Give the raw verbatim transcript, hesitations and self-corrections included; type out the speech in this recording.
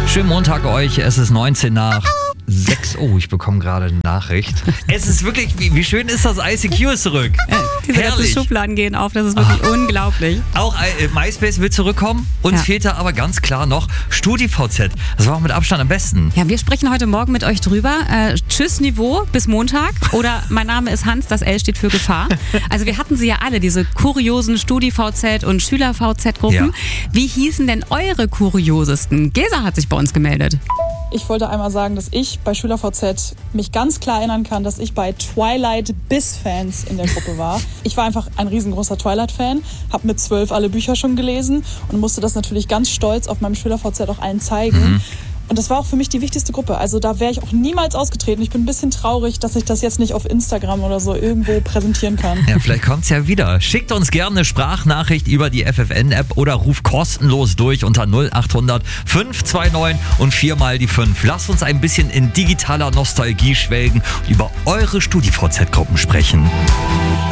Schönen Montag euch, es ist neunzehn nach sechs. Oh, ich bekomme gerade eine Nachricht. Es ist wirklich, wie, wie schön ist das, I C Q ist zurück. Äh, diese ganzen Schubladen gehen auf, das ist wirklich Ach. unglaublich. Auch äh, MySpace will zurückkommen. Uns Ja. fehlt da aber ganz klar noch StudiVZ. Das war auch mit Abstand am besten. Ja, wir sprechen heute Morgen mit euch drüber. Äh, tschüss Niveau, bis Montag. Oder mein Name ist Hans, das L steht für Gefahr. Also wir hatten sie ja alle, diese kuriosen StudiVZ und SchülerVZ Gruppen. Ja. Wie hießen denn eure kuriosesten? Gesa hat sich bei uns gemeldet. Ich wollte einmal sagen, dass ich bei SchülerVZ mich ganz klar erinnern kann, dass ich bei Twilight Bis-Fans in der Gruppe war. Ich war einfach ein riesengroßer Twilight-Fan, habe mit zwölf alle Bücher schon gelesen und musste das natürlich ganz stolz auf meinem SchülerVZ auch allen zeigen. Mhm. Und das war auch für mich die wichtigste Gruppe. Also da wäre ich auch niemals ausgetreten. Ich bin ein bisschen traurig, dass ich das jetzt nicht auf Instagram oder so irgendwo präsentieren kann. Ja, vielleicht kommt es ja wieder. Schickt uns gerne eine Sprachnachricht über die F F N-App oder ruft kostenlos durch unter null acht hundert fünf zwei neun und viermal die fünf. Lasst uns ein bisschen in digitaler Nostalgie schwelgen und über eure StudiVZ-Gruppen sprechen.